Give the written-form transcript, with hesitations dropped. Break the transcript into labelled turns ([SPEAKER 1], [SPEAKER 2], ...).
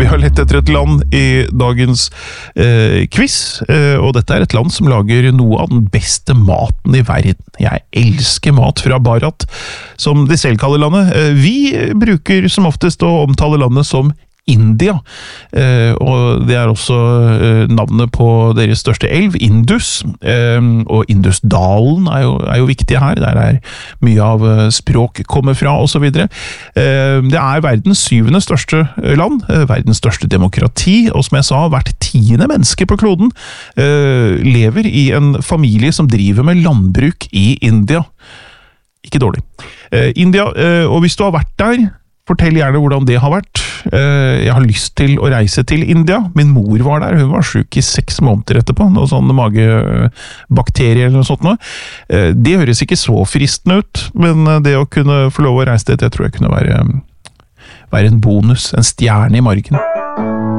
[SPEAKER 1] Vi har lett etter et land i dagens quiz, og dette er et land som lager noe av den beste maten i verden. Jeg elsker mat fra Bharat, som de selv kaller landet. Vi bruker som oftest å omtale landet som India, og det er også navnet på deres største elv, Indus, og Indusdalen er jo viktig her, der er mye av språk kommer fra, og så videre. Det er verdens 7. største land, verdens største demokrati, og som jeg sa, hvert 10. menneske på kloden lever i en familie som driver med landbruk i India. Ikke dårlig. India, og hvis du har vært der, fortell gjerne hvordan det har vært. Jeg har lyst til å reise til India. Min mor var der, hun var syk i 6 måneder etterpå, noe sånn magebakterier eller noe sånt nå. Det høres ikke så fristende ut, men det å kunne få lov å reise dit, jeg tror jeg kunne være en bonus, en stjerne i margen.